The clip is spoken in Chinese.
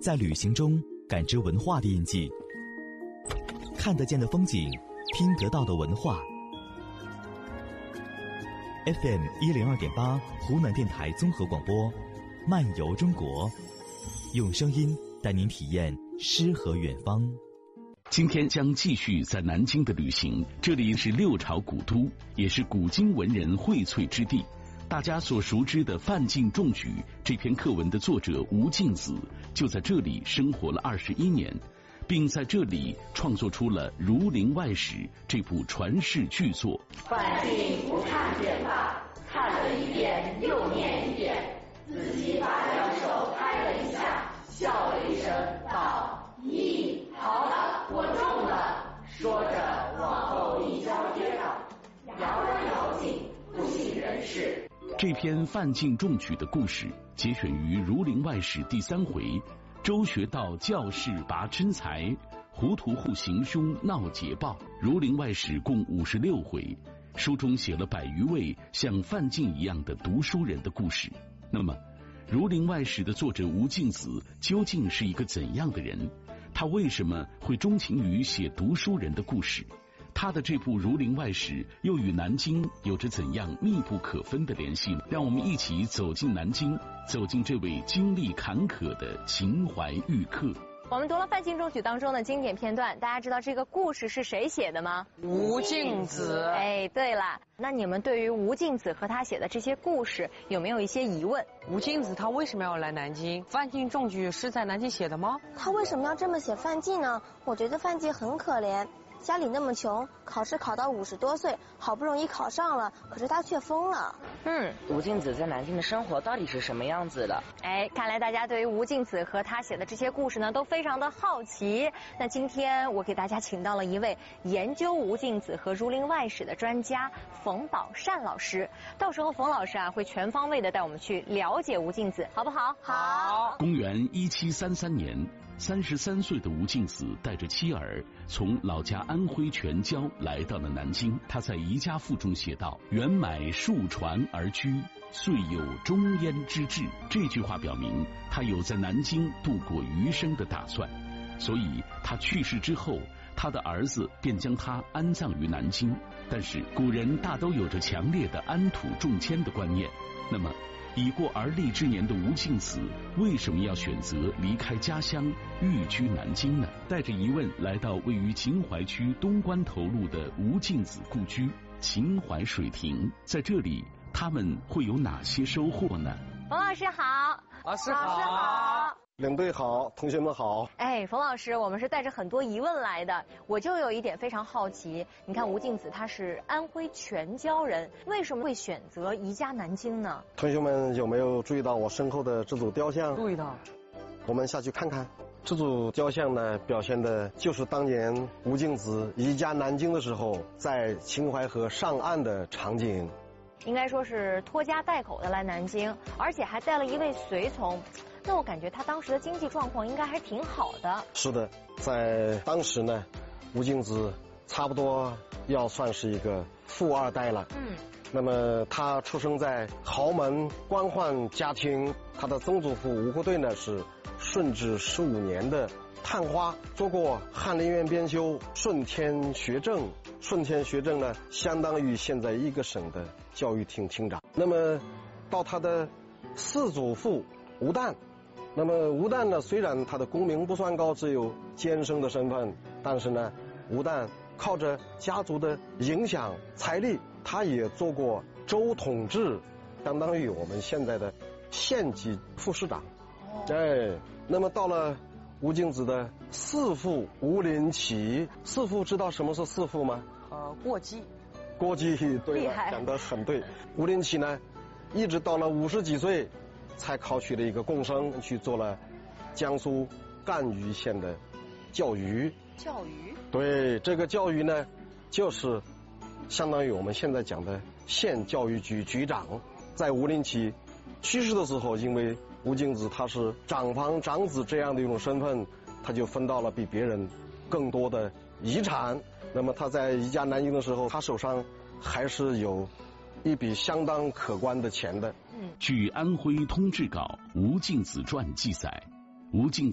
在旅行中感知文化的印记，看得见的风景，听得到的文化。FM 102.8湖南电台综合广播，漫游中国，用声音带您体验诗和远方。 今天将继续在南京的旅行，这里是六朝古都，也是古今文人荟萃之地。大家所熟知的范进中举这篇课文的作者吴敬梓就在这里生活了21年，并在这里创作出了《儒林外史》这部传世巨作。 范进不看便罢，看了一遍又念一遍，自己把两手拍了一下，笑了一声道：“咦，好了，我中了。”说着往后一跤跌倒，摇着摇颈，不省人事。 这篇范进中举的故事节选于《儒林外史》第3回，周学道教士拔真才，糊涂户行凶闹捷报。《儒林外史》共56回，书中写了100余位像范进一样的读书人的故事。那么，《儒林外史》的作者吴敬梓究竟是一个怎样的人？他为什么会钟情于写读书人的故事？他的这部《儒林外史》又与南京有着怎样密不可分的联系呢？让我们一起走进南京，走进这位经历坎坷的秦淮玉客。 我们读了范进中举当中的经典片段，大家知道这个故事是谁写的吗？ 吴敬梓。 哎，对了，那你们对于吴敬梓和他写的这些故事有没有一些疑问？ 吴敬梓他为什么要来南京？范进中举是在南京写的吗？ 他为什么要这么写范进呢？我觉得范进很可怜，家里那么穷，考试考到50多岁，好不容易考上了，可是他却疯了。 吴敬梓在南京的生活到底是什么样子的？ 哎，看来大家对于吴敬梓和他写的这些故事呢，都非常的好奇。那今天我给大家请到了一位研究吴敬梓和《儒林外史》的专家冯宝善老师，到时候冯老师啊会全方位的带我们去了解吴敬梓，好不好？ 好。 公元1733年，33岁的吴敬梓带着妻儿从老家安徽全椒来到了南京。他在《遗家赋》中写道：“原买数船而居，遂有终焉之志。”这句话表明他有在南京度过余生的打算，所以他去世之后，他的儿子便将他安葬于南京。但是古人大都有着强烈的安土重迁的观念，那么已过而立之年的吴敬梓为什么要选择离开家乡寓居南京呢？带着疑问来到位于秦淮区东关头路的吴敬梓故居秦淮水亭，在这里他们会有哪些收获呢？ 冯老师好。 老师好。 领队好，同学们好。 哎，冯老师，我们是带着很多疑问来的，我就有一点非常好奇。你看吴敬梓他是安徽全椒人，为什么会选择移家南京呢？ 同学们有没有注意到我身后的这组雕像？ 注意到。 我们下去看看。这组雕像呢，表现的就是当年吴敬梓移家南京的时候，在秦淮河上岸的场景。 应该说是拖家带口的来南京，而且还带了一位随从。那我感觉他当时的经济状况应该还挺好的。 是的，在当时呢，吴敬梓差不多要算是一个富二代了。那么他出生在豪门官宦家庭，他的曾祖父吴国对呢是顺治15年的探花，做过翰林院编修、顺天学政。顺天学政呢，相当于现在一个省的教育厅厅长。那么到他的四祖父吴旦。那么吴旦呢，虽然他的功名不算高，只有监生的身份，但是呢，吴旦靠着家族的影响、财力，他也做过州统制，相当于我们现在的县级副市长。那么到了吴敬梓的四父吴林起，四父知道什么是四父吗？ 过继。 过继，对了，讲得很对。吴林起呢，一直到了50几岁，才考取了一个贡生，去做了江苏赣榆县的教育。 教育？ 对，这个教育呢，就是相当于我们现在讲的县教育局局长。在吴林起去世的时候，因为吴敬梓他是长房长子这样的一种身份，他就分到了比别人更多的遗产。那么他在移家南京的时候，他手上还是有一笔相当可观的钱的。 据《安徽通志稿·吴敬梓传》记载，吴敬